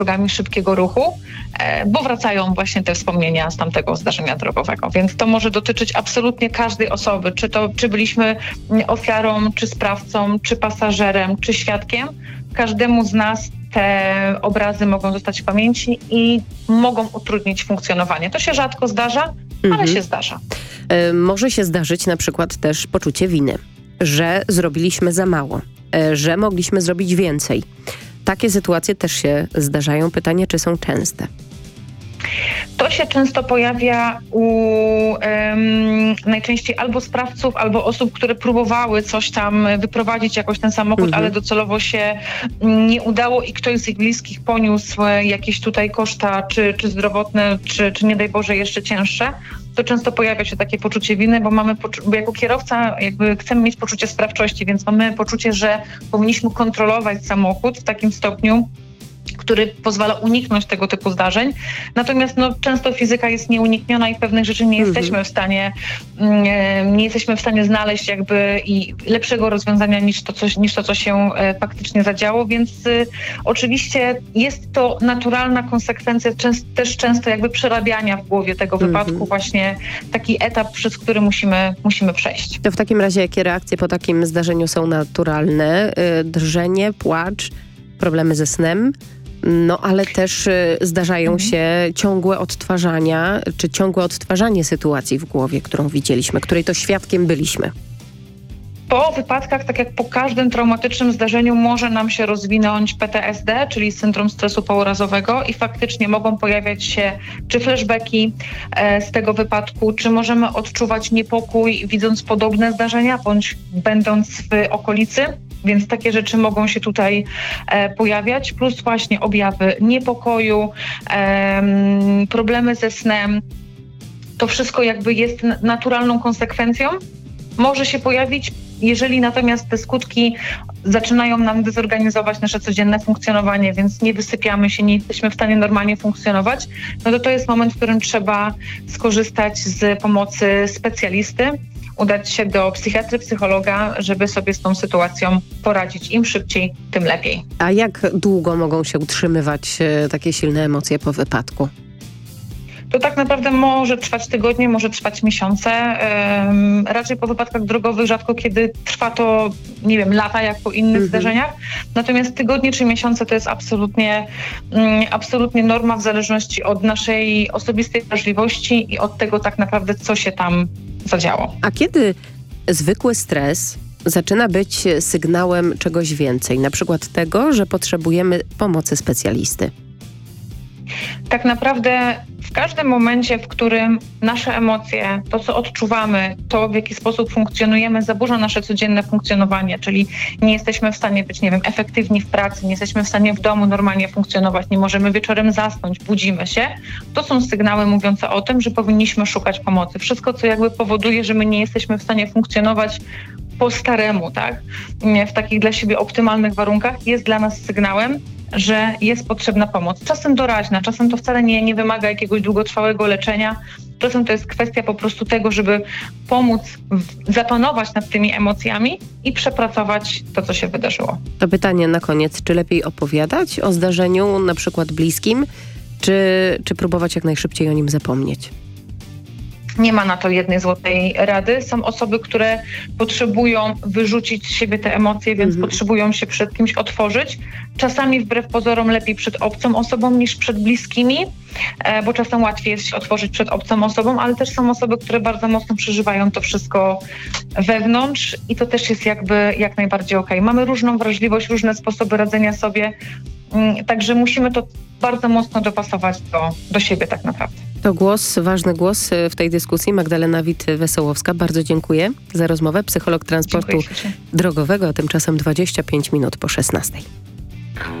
drogami szybkiego ruchu, bo wracają właśnie te wspomnienia z tamtego zdarzenia drogowego. Więc to może dotyczyć absolutnie każdej osoby, czy byliśmy ofiarą, czy sprawcą, czy pasażerem, czy świadkiem. Każdemu z nas te obrazy mogą zostać w pamięci i mogą utrudnić funkcjonowanie. To się rzadko zdarza, ale się zdarza. Może się zdarzyć na przykład też poczucie winy, że zrobiliśmy za mało, że mogliśmy zrobić więcej. Takie sytuacje też się zdarzają. Pytanie, czy są częste? To się często pojawia u najczęściej albo sprawców, albo osób, które próbowały coś tam wyprowadzić, jakoś ten samochód, ale docelowo się nie udało i ktoś z ich bliskich poniósł jakieś tutaj koszta, czy zdrowotne, czy nie daj Boże jeszcze cięższe. To często pojawia się takie poczucie winy, bo jako kierowca jakby chcemy mieć poczucie sprawczości, więc mamy poczucie, że powinniśmy kontrolować samochód w takim stopniu, który pozwala uniknąć tego typu zdarzeń. Natomiast często fizyka jest nieunikniona i pewnych rzeczy nie jesteśmy w stanie znaleźć jakby i lepszego rozwiązania niż to, co się faktycznie zadziało, więc oczywiście jest to naturalna konsekwencja też często jakby przerabiania w głowie tego wypadku, właśnie taki etap, przez który musimy przejść. To w takim razie jakie reakcje po takim zdarzeniu są naturalne? Drżenie, płacz, problemy ze snem? Ale też zdarzają się ciągłe odtwarzanie sytuacji w głowie, którą widzieliśmy, której to świadkiem byliśmy. Po wypadkach, tak jak po każdym traumatycznym zdarzeniu, może nam się rozwinąć PTSD, czyli syndrom stresu pourazowego i faktycznie mogą pojawiać się czy flashbacki z tego wypadku, czy możemy odczuwać niepokój widząc podobne zdarzenia, bądź będąc w okolicy. Więc takie rzeczy mogą się tutaj pojawiać, plus właśnie objawy niepokoju, problemy ze snem. To wszystko jakby jest naturalną konsekwencją. Może się pojawić, jeżeli natomiast te skutki zaczynają nam dezorganizować nasze codzienne funkcjonowanie, więc nie wysypiamy się, nie jesteśmy w stanie normalnie funkcjonować, to jest moment, w którym trzeba skorzystać z pomocy specjalisty, udać się do psychiatry, psychologa, żeby sobie z tą sytuacją poradzić. Im szybciej, tym lepiej. A jak długo mogą się utrzymywać takie silne emocje po wypadku? To tak naprawdę może trwać tygodnie, może trwać miesiące. Raczej po wypadkach drogowych rzadko kiedy trwa to, lata jak po innych zdarzeniach. Natomiast tygodnie czy miesiące to jest absolutnie norma w zależności od naszej osobistej wrażliwości i od tego tak naprawdę, co się tam zadziało. A kiedy zwykły stres zaczyna być sygnałem czegoś więcej, na przykład tego, że potrzebujemy pomocy specjalisty? Tak naprawdę w każdym momencie, w którym nasze emocje, to co odczuwamy, to w jaki sposób funkcjonujemy, zaburza nasze codzienne funkcjonowanie, czyli nie jesteśmy w stanie być, efektywni w pracy, nie jesteśmy w stanie w domu normalnie funkcjonować, nie możemy wieczorem zasnąć, budzimy się, to są sygnały mówiące o tym, że powinniśmy szukać pomocy. Wszystko, co jakby powoduje, że my nie jesteśmy w stanie funkcjonować po staremu, tak, w takich dla siebie optymalnych warunkach, jest dla nas sygnałem, że jest potrzebna pomoc. Czasem doraźna, czasem to wcale nie wymaga jakiegoś długotrwałego leczenia. Czasem to jest kwestia po prostu tego, żeby pomóc zapanować nad tymi emocjami i przepracować to, co się wydarzyło. To pytanie na koniec. Czy lepiej opowiadać o zdarzeniu na przykład bliskim, czy próbować jak najszybciej o nim zapomnieć? Nie ma na to jednej złotej rady. Są osoby, które potrzebują wyrzucić z siebie te emocje, więc potrzebują się przed kimś otworzyć. Czasami wbrew pozorom lepiej przed obcą osobą niż przed bliskimi, bo czasem łatwiej jest się otworzyć przed obcą osobą, ale też są osoby, które bardzo mocno przeżywają to wszystko wewnątrz i to też jest jakby jak najbardziej okej. Mamy różną wrażliwość, różne sposoby radzenia sobie, także musimy to bardzo mocno dopasować do siebie tak naprawdę. To ważny głos w tej dyskusji. Magdalena Wit-Wesołowska. Bardzo dziękuję za rozmowę. Psycholog transportu drogowego, a tymczasem 25 minut po 16.